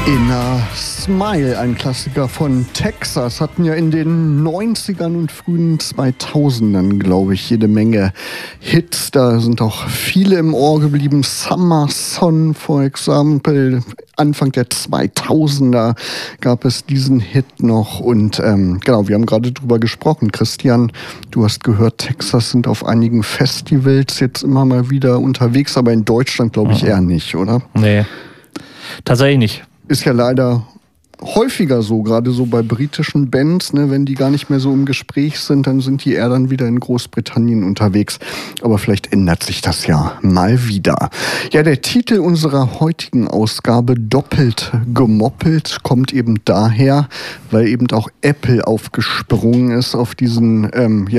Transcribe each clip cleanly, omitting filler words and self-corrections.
Inner Smile, ein Klassiker von Texas, hatten ja in den 90ern und frühen 2000ern, glaube ich, jede Menge Hits. Da sind auch viele im Ohr geblieben. Summer Son, for example. Anfang der 2000er gab es diesen Hit noch. Und genau, wir haben gerade drüber gesprochen. Christian, du hast gehört, Texas sind auf einigen Festivals jetzt immer mal wieder unterwegs, aber in Deutschland, glaube ich, eher nicht, oder? Nee, tatsächlich nicht. Ist ja leider häufiger so, gerade so bei britischen Bands, ne, wenn die gar nicht mehr so im Gespräch sind, dann sind die eher dann wieder in Großbritannien unterwegs. Aber vielleicht ändert sich das ja mal wieder. Ja, der Titel unserer heutigen Ausgabe, Doppelt gemoppelt, kommt eben daher, weil eben auch Apple aufgesprungen ist auf diesen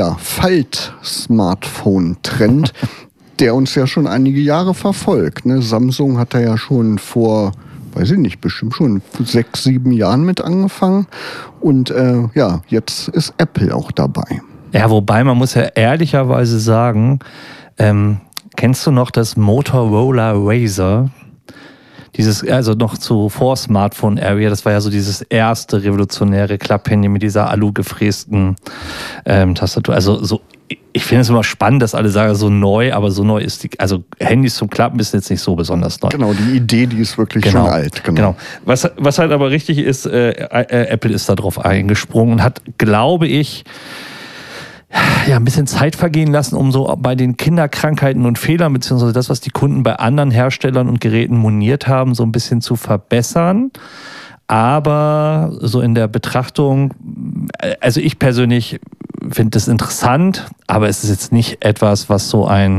Falt-Smartphone-Trend, der uns ja schon einige Jahre verfolgt. Ne? Samsung hat da ja schon vor, weiß ich nicht, bestimmt schon 6, 7 Jahren mit angefangen. Und jetzt ist Apple auch dabei. Ja, wobei man muss ja ehrlicherweise sagen, kennst du noch das Motorola Razr? Also noch vor Smartphone Area, das war ja so dieses erste revolutionäre Klapphandy mit dieser alugefrästen Tastatur. Also so, ich finde es immer spannend, dass alle sagen, so neu, aber so neu ist also Handys zum Klappen ist jetzt nicht so besonders neu. Genau, die Idee, die ist wirklich schon alt. Genau. Was halt aber richtig ist, Apple ist da drauf eingesprungen und hat, glaube ich, ein bisschen Zeit vergehen lassen, um so bei den Kinderkrankheiten und Fehlern, beziehungsweise das, was die Kunden bei anderen Herstellern und Geräten moniert haben, so ein bisschen zu verbessern. Aber so in der Betrachtung, also ich persönlich finde das interessant, aber es ist jetzt nicht etwas, was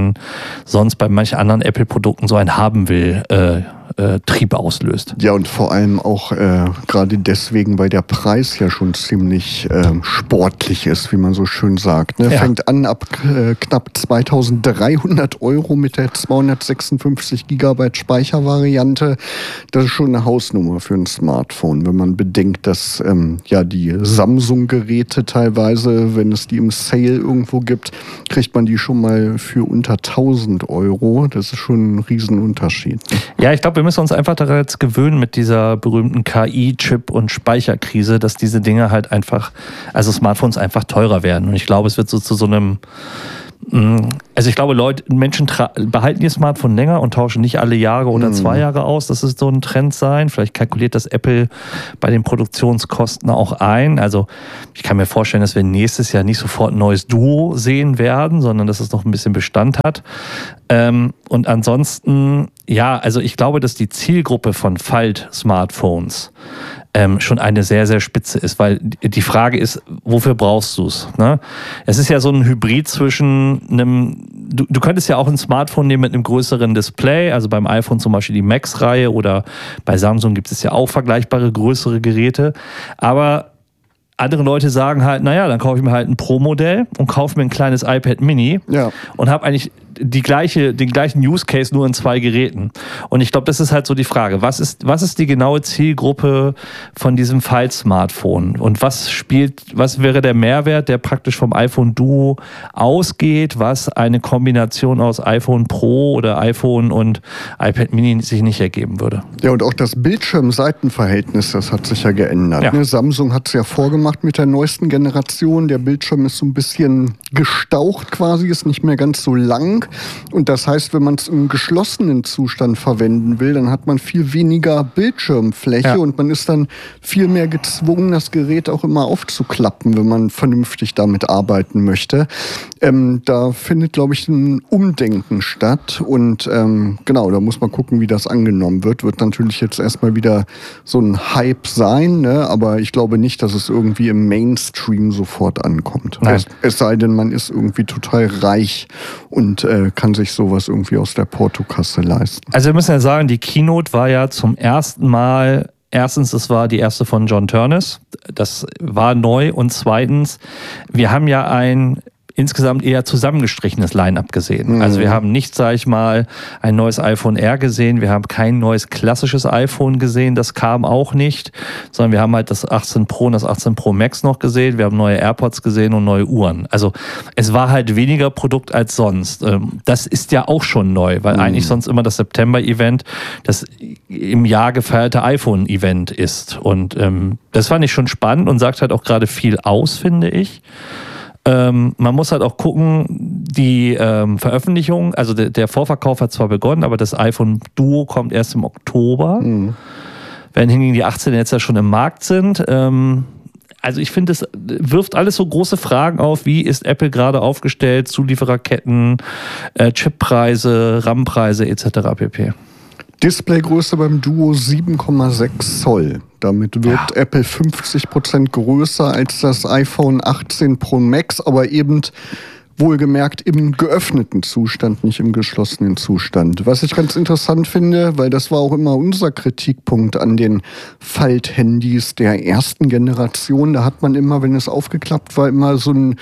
sonst bei manchen anderen Apple-Produkten so ein haben will, Trieb auslöst. Ja, und vor allem auch gerade deswegen, weil der Preis ja schon ziemlich sportlich ist, wie man so schön sagt. Ne? Ja. Fängt an ab knapp 2.300 € mit der 256 GB Speichervariante. Das ist schon eine Hausnummer für ein Smartphone, wenn man bedenkt, dass die Samsung-Geräte teilweise, wenn es die im Sale irgendwo gibt, kriegt man die schon mal für unter 1.000 €. Das ist schon ein Riesenunterschied. Ja, ich glaube, wir müssen uns einfach daran jetzt gewöhnen mit dieser berühmten KI-Chip- und Speicherkrise, dass diese Dinge halt einfach, also Smartphones einfach teurer werden. Und ich glaube, es wird so zu so einem, also ich glaube, Menschen behalten ihr Smartphone länger und tauschen nicht alle Jahre oder 2 Jahre aus. Das ist so ein Trend sein. Vielleicht kalkuliert das Apple bei den Produktionskosten auch ein. Also ich kann mir vorstellen, dass wir nächstes Jahr nicht sofort ein neues Duo sehen werden, sondern dass es noch ein bisschen Bestand hat. Und ansonsten, also ich glaube, dass die Zielgruppe von Falt-Smartphones schon eine sehr, sehr spitze ist, weil die Frage ist, wofür brauchst du es? Ne? Es ist ja so ein Hybrid zwischen du könntest ja auch ein Smartphone nehmen mit einem größeren Display, also beim iPhone zum Beispiel die Max-Reihe oder bei Samsung gibt es ja auch vergleichbare größere Geräte, aber andere Leute sagen halt, dann kaufe ich mir halt ein Pro-Modell und kaufe mir ein kleines iPad Mini und habe eigentlich den gleichen Use Case nur in 2 Geräten. Und ich glaube, das ist halt so die Frage. Was ist die genaue Zielgruppe von diesem Falt-Smartphone? Und was wäre der Mehrwert, der praktisch vom iPhone Duo ausgeht, was eine Kombination aus iPhone Pro oder iPhone und iPad Mini sich nicht ergeben würde? Ja, und auch das Bildschirm-Seitenverhältnis, das hat sich ja geändert. Ja. Ne? Samsung hat es ja vorgemacht mit der neuesten Generation. Der Bildschirm ist so ein bisschen gestaucht quasi, ist nicht mehr ganz so lang. Und das heißt, wenn man es im geschlossenen Zustand verwenden will, dann hat man viel weniger Bildschirmfläche und man ist dann viel mehr gezwungen, das Gerät auch immer aufzuklappen, wenn man vernünftig damit arbeiten möchte. Da findet, glaube ich, ein Umdenken statt und da muss man gucken, wie das angenommen wird. Wird natürlich jetzt erstmal wieder so ein Hype sein, ne? Aber ich glaube nicht, dass es irgendwie im Mainstream sofort ankommt. Es sei denn, man ist irgendwie total reich und kann sich sowas irgendwie aus der Portokasse leisten. Also wir müssen ja sagen, die Keynote war ja zum ersten Mal, erstens, es war die erste von John Ternus, das war neu und zweitens, wir haben ja ein insgesamt eher zusammengestrichenes Line-Up gesehen. Also wir haben nicht, sage ich mal, ein neues iPhone R gesehen, wir haben kein neues klassisches iPhone gesehen, das kam auch nicht, sondern wir haben halt das 18 Pro und das 18 Pro Max noch gesehen, wir haben neue AirPods gesehen und neue Uhren. Also es war halt weniger Produkt als sonst. Das ist ja auch schon neu, weil eigentlich sonst immer das September-Event das im Jahr gefeierte iPhone-Event ist. Und das fand ich schon spannend und sagt halt auch gerade viel aus, finde ich. Man muss halt auch gucken, die Veröffentlichung, also der Vorverkauf hat zwar begonnen, aber das iPhone Duo kommt erst im Oktober. Wenn hingegen die 18 jetzt ja schon im Markt sind. Also ich finde, es wirft alles so große Fragen auf, wie ist Apple gerade aufgestellt, Zuliefererketten, Chippreise, RAM-Preise etc. pp. Displaygröße beim Duo 7,6 Zoll. Damit wird Apple 50% größer als das iPhone 18 Pro Max, aber eben wohlgemerkt im geöffneten Zustand, nicht im geschlossenen Zustand. Was ich ganz interessant finde, weil das war auch immer unser Kritikpunkt an den Falthandys der ersten Generation. Da hat man immer, wenn es aufgeklappt war, immer so einen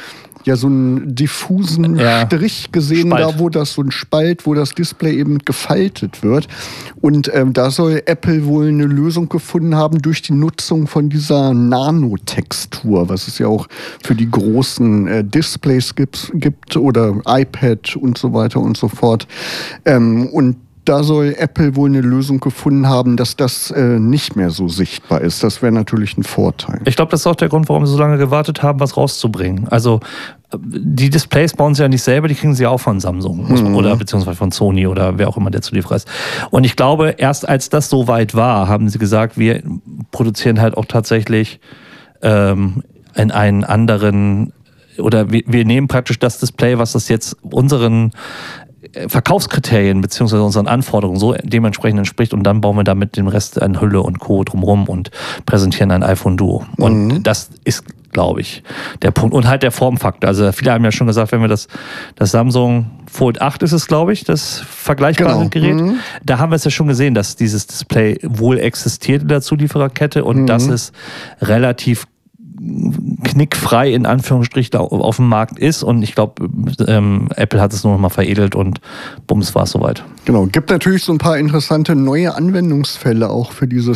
diffusen Strich gesehen, Spalt. Da wo das so ein Spalt, wo das Display eben gefaltet wird. Und da soll Apple wohl eine Lösung gefunden haben durch die Nutzung von dieser Nanotextur, was es ja auch für die großen Displays gibt oder iPad und so weiter und so fort. Und da soll Apple wohl eine Lösung gefunden haben, dass das nicht mehr so sichtbar ist. Das wäre natürlich ein Vorteil. Ich glaube, das ist auch der Grund, warum sie so lange gewartet haben, was rauszubringen. Also die Displays bauen sie ja nicht selber, die kriegen sie ja auch von Samsung oder beziehungsweise von Sony oder wer auch immer der Zulieferer ist. Und ich glaube, erst als das so weit war, haben sie gesagt, wir produzieren halt auch tatsächlich in einen anderen, oder wir nehmen praktisch das Display, was das jetzt unseren Verkaufskriterien bzw. unseren Anforderungen so dementsprechend entspricht und dann bauen wir damit den Rest an Hülle und Co. drumherum und präsentieren ein iPhone Duo. Und das ist, glaube ich, der Punkt. Und halt der Formfaktor. Also viele haben ja schon gesagt, wenn wir das Samsung Fold 8 ist es, glaube ich, das vergleichbare Gerät. Da haben wir es ja schon gesehen, dass dieses Display wohl existiert in der Zuliefererkette und dass es relativ knickfrei in Anführungsstrichen auf dem Markt ist und ich glaube, Apple hat es nur noch mal veredelt und bums war es soweit. Genau, gibt natürlich so ein paar interessante neue Anwendungsfälle auch für diese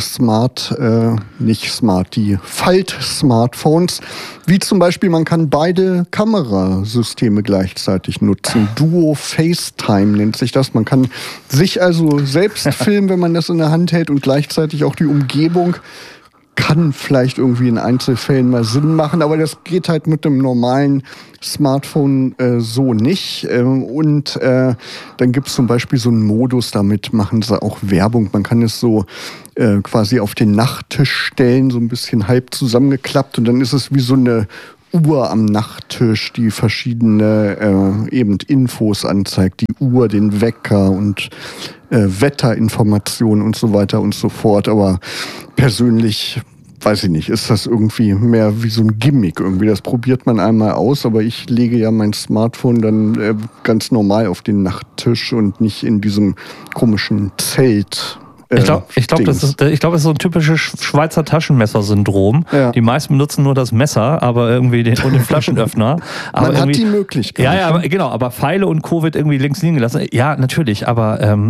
die Falt-Smartphones, wie zum Beispiel, man kann beide Kamerasysteme gleichzeitig nutzen. Duo FaceTime nennt sich das. Man kann sich also selbst filmen, wenn man das in der Hand hält und gleichzeitig auch die Umgebung. Kann vielleicht irgendwie in Einzelfällen mal Sinn machen, aber das geht halt mit dem normalen Smartphone so nicht. Und dann gibt es zum Beispiel so einen Modus, damit machen sie auch Werbung. Man kann es so quasi auf den Nachttisch stellen, so ein bisschen halb zusammengeklappt und dann ist es wie so eine Uhr am Nachttisch, die verschiedene eben Infos anzeigt, die Uhr, den Wecker und Wetterinformationen und so weiter und so fort. Aber persönlich, weiß ich nicht, ist das irgendwie mehr wie so ein Gimmick irgendwie. Das probiert man einmal aus, aber ich lege ja mein Smartphone dann ganz normal auf den Nachttisch und nicht in diesem komischen Zelt. Ich glaube, das ist so ein typisches Schweizer Taschenmesser-Syndrom. Ja. Die meisten benutzen nur das Messer, aber irgendwie und den Flaschenöffner. Aber man hat die Möglichkeit. Ja, aber, genau, aber Pfeile und Co. wird irgendwie links liegen gelassen. Ja, natürlich, aber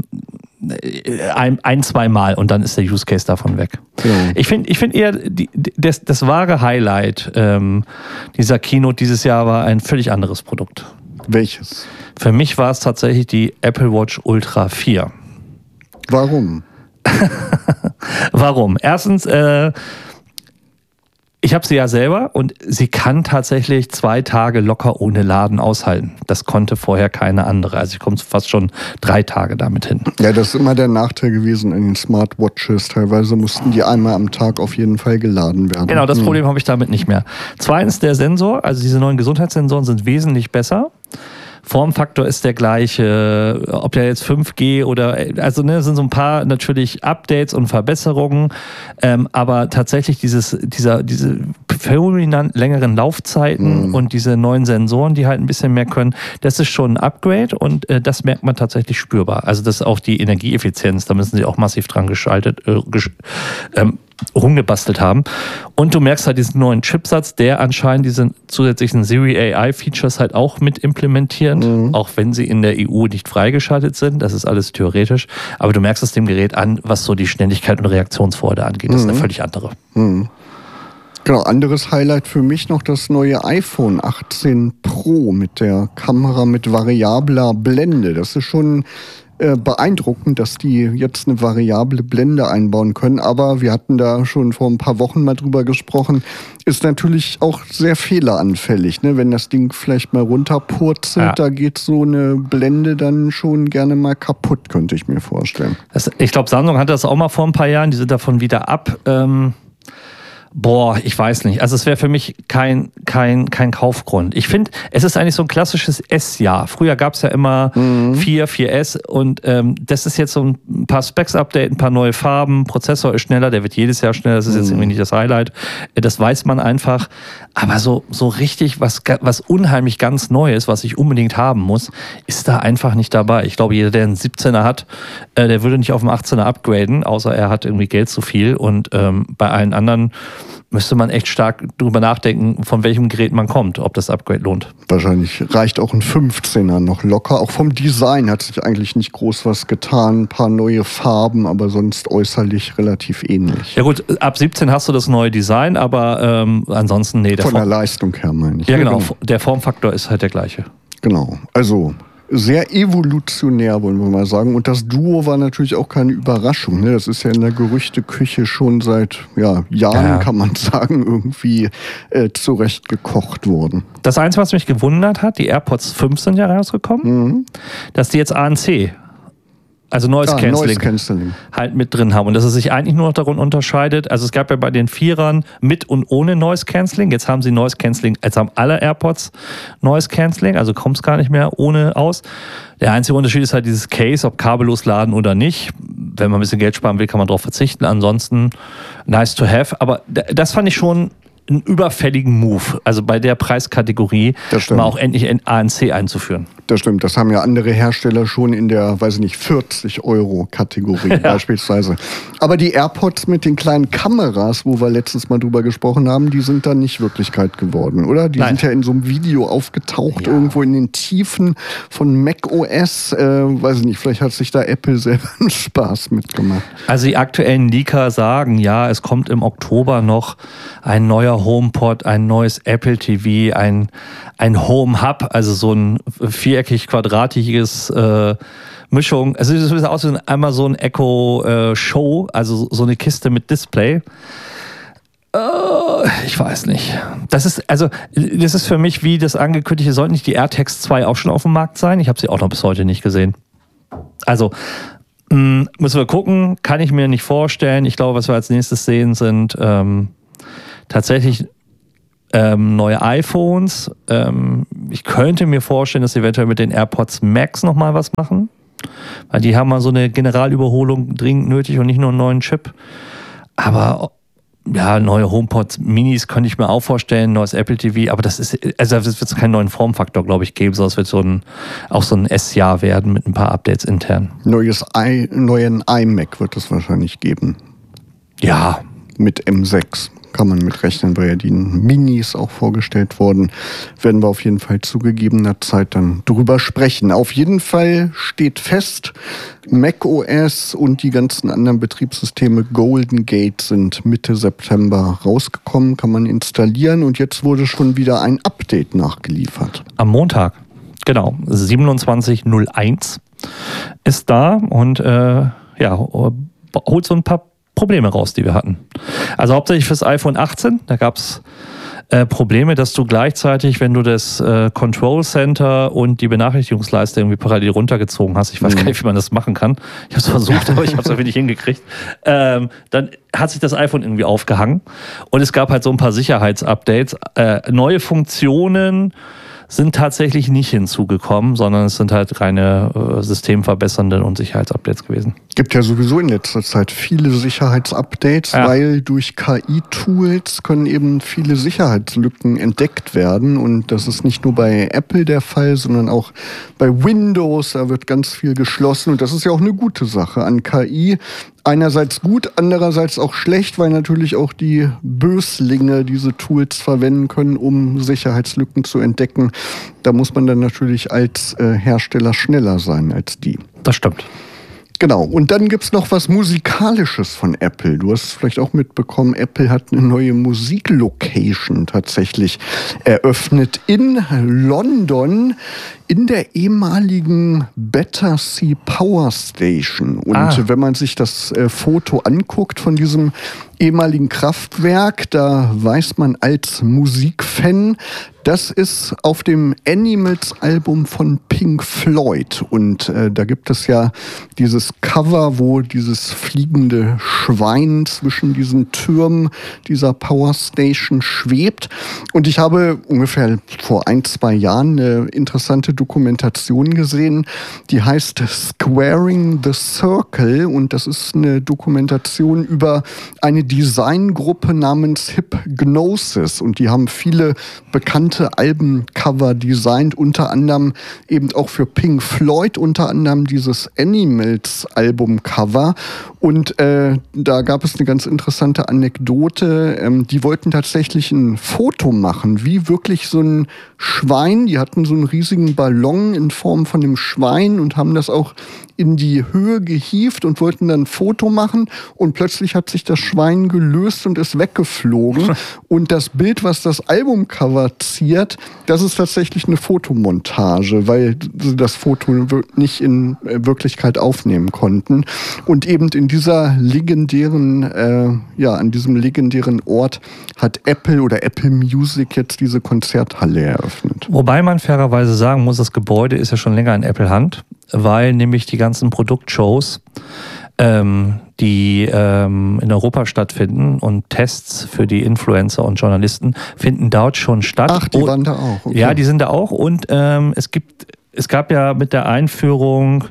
zwei Mal und dann ist der Use Case davon weg. Ja. Ich finde eher, das wahre Highlight dieser Keynote dieses Jahr war ein völlig anderes Produkt. Welches? Für mich war es tatsächlich die Apple Watch Ultra 4. Warum? Warum? Erstens, ich habe sie ja selber und sie kann tatsächlich 2 Tage locker ohne Laden aushalten. Das konnte vorher keine andere. Also ich komme fast schon 3 Tage damit hin. Ja, das ist immer der Nachteil gewesen an den Smartwatches. Teilweise mussten die einmal am Tag auf jeden Fall geladen werden. Genau, das Problem habe ich damit nicht mehr. Zweitens, der Sensor, also diese neuen Gesundheitssensoren sind wesentlich besser. Formfaktor ist der gleiche, ob der jetzt 5G oder, also sind so ein paar natürlich Updates und Verbesserungen, aber tatsächlich diese phänomenal längeren Laufzeiten und diese neuen Sensoren, die halt ein bisschen mehr können, das ist schon ein Upgrade und das merkt man tatsächlich spürbar. Also das ist auch die Energieeffizienz, da müssen sie auch massiv dran rumgebastelt haben. Und du merkst halt diesen neuen Chipsatz, der anscheinend diese zusätzlichen Siri AI-Features halt auch mit implementiert, auch wenn sie in der EU nicht freigeschaltet sind. Das ist alles theoretisch. Aber du merkst es dem Gerät an, was so die Schnelligkeit und Reaktionsfreude angeht. Das ist eine völlig andere. Genau, anderes Highlight für mich noch das neue iPhone 18 Pro mit der Kamera mit variabler Blende. Das ist schon beeindruckend, dass die jetzt eine variable Blende einbauen können. Aber wir hatten da schon vor ein paar Wochen mal drüber gesprochen, ist natürlich auch sehr fehleranfällig. Ne? Wenn das Ding vielleicht mal runterpurzelt, da geht so eine Blende dann schon gerne mal kaputt, könnte ich mir vorstellen. Ich glaube, Samsung hatte das auch mal vor ein paar Jahren. Die sind davon wieder ab. Ich weiß nicht. Also es wäre für mich kein Kaufgrund. Ich finde, es ist eigentlich so ein klassisches S-Jahr. Früher gab es ja immer 4S und das ist jetzt so ein paar Specs-Update, ein paar neue Farben, Prozessor ist schneller, der wird jedes Jahr schneller, das ist jetzt irgendwie nicht das Highlight. Das weiß man einfach. Aber so richtig was unheimlich ganz Neues, was ich unbedingt haben muss, ist da einfach nicht dabei. Ich glaube, jeder, der einen 17er hat, der würde nicht auf den 18er upgraden, außer er hat irgendwie Geld zu viel. Und bei allen anderen müsste man echt stark drüber nachdenken, von welchem Gerät man kommt, ob das Upgrade lohnt. Wahrscheinlich reicht auch ein 15er noch locker. Auch vom Design hat sich eigentlich nicht groß was getan. Ein paar neue Farben, aber sonst äußerlich relativ ähnlich. Ja gut, ab 17 hast du das neue Design, aber ansonsten, nee. Von der Leistung her meine ich. Ja genau, der Formfaktor ist halt der gleiche. Genau, also sehr evolutionär, wollen wir mal sagen. Und das Duo war natürlich auch keine Überraschung. Ne? Das ist ja in der Gerüchteküche schon seit Jahren, kann man sagen, irgendwie zurecht gekocht worden. Das Einzige, was mich gewundert hat, die AirPods 5 sind ja rausgekommen, dass die jetzt ANC, also Noise Cancelling, halt mit drin haben. Und dass es sich eigentlich nur noch darin unterscheidet, also es gab ja bei den Vierern mit und ohne Noise Cancelling. Jetzt haben sie Noise Cancelling, jetzt haben alle AirPods Noise Cancelling, also kommt es gar nicht mehr ohne aus. Der einzige Unterschied ist halt dieses Case, ob kabellos laden oder nicht. Wenn man ein bisschen Geld sparen will, kann man darauf verzichten. Ansonsten nice to have. Aber das fand ich schon einen überfälligen Move, also bei der Preiskategorie mal auch endlich ein ANC einzuführen. Das stimmt, das haben ja andere Hersteller schon in der, 40-Euro-Kategorie beispielsweise. Aber die AirPods mit den kleinen Kameras, wo wir letztes Mal drüber gesprochen haben, die sind dann nicht Wirklichkeit geworden, oder? Die sind ja in so einem Video aufgetaucht, irgendwo in den Tiefen von macOS. Vielleicht hat sich da Apple selber einen Spaß mitgemacht. Also die aktuellen Leaker sagen, es kommt im Oktober noch ein neuer HomePod, ein neues Apple TV, ein Home Hub, also so ein viereckig-quadratiges Mischung. Also es sieht aus wie ein Amazon Echo Show, also so eine Kiste mit Display. Ich weiß nicht. Das ist für mich wie das angekündigte, sollten nicht die AirTags 2 auch schon auf dem Markt sein? Ich habe sie auch noch bis heute nicht gesehen. Also müssen wir gucken, kann ich mir nicht vorstellen. Ich glaube, was wir als nächstes sehen, sind tatsächlich neue iPhones. Ich könnte mir vorstellen, dass sie eventuell mit den AirPods Max nochmal was machen. Weil die haben mal so eine Generalüberholung dringend nötig und nicht nur einen neuen Chip. Aber neue HomePods Minis könnte ich mir auch vorstellen, neues Apple TV, aber das wird keinen neuen Formfaktor, glaube ich, geben, sondern es wird auch so ein S-Jahr werden mit ein paar Updates intern. Neuen iMac wird es wahrscheinlich geben. Ja. Mit M6 kann man mitrechnen, weil ja die Minis auch vorgestellt wurden. Werden wir auf jeden Fall zu gegebener Zeit dann drüber sprechen. Auf jeden Fall steht fest, macOS und die ganzen anderen Betriebssysteme Golden Gate sind Mitte September rausgekommen, kann man installieren und jetzt wurde schon wieder ein Update nachgeliefert. Am Montag, genau, 27.01 ist da und holt so ein paar Probleme raus, die wir hatten. Also hauptsächlich fürs iPhone 18, da gab es Probleme, dass du gleichzeitig, wenn du das Control Center und die Benachrichtigungsleiste irgendwie parallel runtergezogen hast, ich weiß gar nicht, wie man das machen kann, ich habe es versucht, aber ich habe es irgendwie nicht hingekriegt, dann hat sich das iPhone irgendwie aufgehangen und es gab halt so ein paar Sicherheitsupdates, neue Funktionen sind tatsächlich nicht hinzugekommen, sondern es sind halt reine systemverbessernde und Sicherheitsupdates gewesen. Gibt ja sowieso in letzter Zeit viele Sicherheitsupdates, weil durch KI-Tools können eben viele Sicherheitslücken entdeckt werden. Und das ist nicht nur bei Apple der Fall, sondern auch bei Windows. Da wird ganz viel geschlossen. Und das ist ja auch eine gute Sache an KI. Einerseits gut, andererseits auch schlecht, weil natürlich auch die Böslinge diese Tools verwenden können, um Sicherheitslücken zu entdecken. Da muss man dann natürlich als Hersteller schneller sein als die. Das stimmt. Genau, und dann gibt's noch was Musikalisches von Apple. Du hast es vielleicht auch mitbekommen, Apple hat eine neue Musiklocation tatsächlich eröffnet in London, in der ehemaligen Battersea Power Station. Und wenn man sich das Foto anguckt von diesem ehemaligen Kraftwerk, da weiß man als Musikfan, das ist auf dem Animals-Album von Pink Floyd. Und da gibt es ja dieses Cover, wo dieses fliegende Schwein zwischen diesen Türmen dieser Power Station schwebt. Und ich habe ungefähr vor 1-2 Jahren eine interessante Dokumentation gesehen, die heißt Squaring the Circle. Und das ist eine Dokumentation über eine Designgruppe namens Hypgnosis. Und die haben viele bekannte Albencover designt, unter anderem eben auch für Pink Floyd, unter anderem dieses Animals-Album-Cover. Und da gab es eine ganz interessante Anekdote. Die wollten tatsächlich ein Foto machen, wie wirklich so ein Schwein. Die hatten so einen riesigen Ballon in Form von einem Schwein und haben das auch in die Höhe gehievt und wollten dann ein Foto machen. Und plötzlich hat sich das Schwein gelöst und ist weggeflogen. Und das Bild, was das Albumcover ziert, das ist tatsächlich eine Fotomontage, weil sie das Foto nicht in Wirklichkeit aufnehmen konnten. Und eben in dieser legendären, an diesem legendären Ort hat Apple oder Apple Music jetzt diese Konzerthalle eröffnet. Wobei man fairerweise sagen muss, das Gebäude ist ja schon länger in Apple-Hand, weil nämlich die ganzen Produktshows, die in Europa stattfinden und Tests für die Influencer und Journalisten finden dort schon statt. Ach, die waren da auch. Okay. Ja, die sind da auch. Und es gab ja mit der Einführung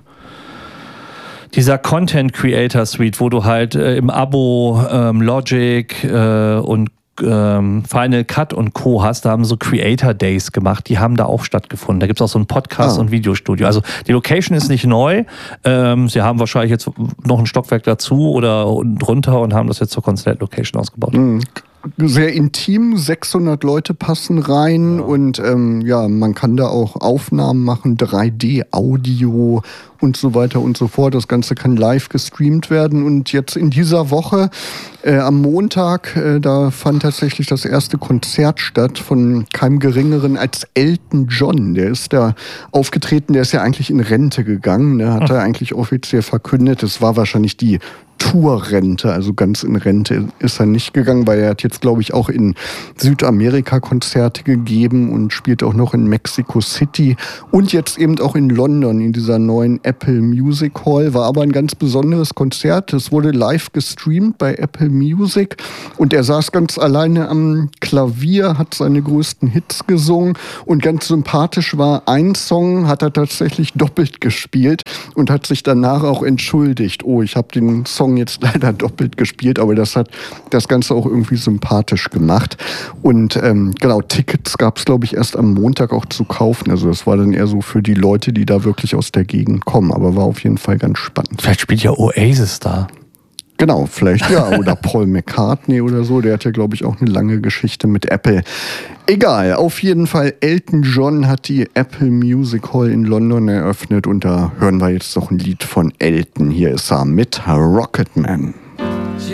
dieser Content Creator Suite, wo du halt im Abo Logic und Final Cut und Co. hast, da haben so Creator Days gemacht, die haben da auch stattgefunden. Da gibt es auch so ein Podcast- und Videostudio. Also die Location ist nicht neu. Sie haben wahrscheinlich jetzt noch ein Stockwerk dazu oder drunter und haben das jetzt zur Konzert-Location ausgebaut. Sehr intim, 600 Leute passen rein und man kann da auch Aufnahmen machen, 3D-Audio und so weiter und so fort. Das Ganze kann live gestreamt werden und jetzt in dieser Woche am Montag, da fand tatsächlich das erste Konzert statt von keinem Geringeren als Elton John. Der ist da aufgetreten, der ist ja eigentlich in Rente gegangen, ne? Hat er eigentlich offiziell verkündet. Es war wahrscheinlich die Tourrente, also ganz in Rente ist er nicht gegangen, weil er hat jetzt, glaube ich, auch in Südamerika Konzerte gegeben und spielt auch noch in Mexico City und jetzt eben auch in London in dieser neuen Apple Music Hall. War aber ein ganz besonderes Konzert. Es wurde live gestreamt bei Apple Music und er saß ganz alleine am Klavier, hat seine größten Hits gesungen und ganz sympathisch war, ein Song hat er tatsächlich doppelt gespielt und hat sich danach auch entschuldigt. Oh, ich habe den Song jetzt leider doppelt gespielt, aber das hat das Ganze auch irgendwie sympathisch gemacht. Und Tickets gab es, glaube ich, erst am Montag auch zu kaufen. Also das war dann eher so für die Leute, die da wirklich aus der Gegend kommen. Aber war auf jeden Fall ganz spannend. Vielleicht spielt ja Oasis da. Genau, vielleicht ja. Oder Paul McCartney oder so. Der hat ja, glaube ich, auch eine lange Geschichte mit Apple. Egal, auf jeden Fall, Elton John hat die Apple Music Hall in London eröffnet und da hören wir jetzt noch ein Lied von Elton. Hier ist er mit Rocketman.